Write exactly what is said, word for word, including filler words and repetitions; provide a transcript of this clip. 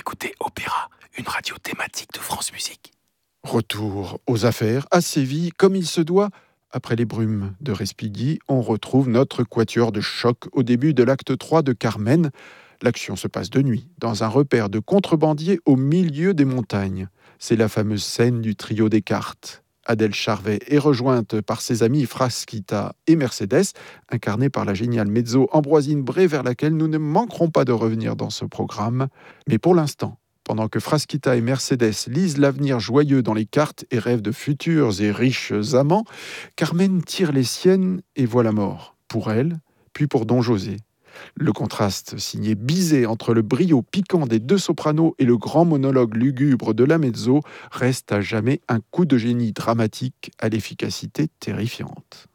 écoutez Opéra, une radio thématique de France Musique. Retour aux affaires à Séville, comme il se doit. Après les brumes de Respighi, on retrouve notre quatuor de choc au début de l'acte trois de Carmen. L'action se passe de nuit, dans un repère de contrebandiers au milieu des montagnes. C'est la fameuse scène du trio des cartes. Adèle Charvet est rejointe par ses amis Frasquita et Mercedes, incarnés par la géniale mezzo Ambroisine Bray, vers laquelle nous ne manquerons pas de revenir dans ce programme. Mais pour l'instant, pendant que Frasquita et Mercedes lisent l'avenir joyeux dans les cartes et rêvent de futurs et riches amants, Carmen tire les siennes et voit la mort, pour elle, puis pour Don José. Le contraste signé Bizet entre le brio piquant des deux sopranos et le grand monologue lugubre de la mezzo reste à jamais un coup de génie dramatique à l'efficacité terrifiante.